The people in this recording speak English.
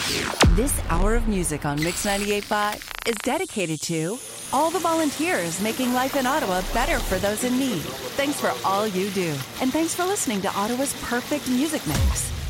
This hour of music on Mix 98.5 is dedicated to all the volunteers making life in Ottawa better for those in need. Thanks for all you do. And thanks for listening to Ottawa's perfect music mix.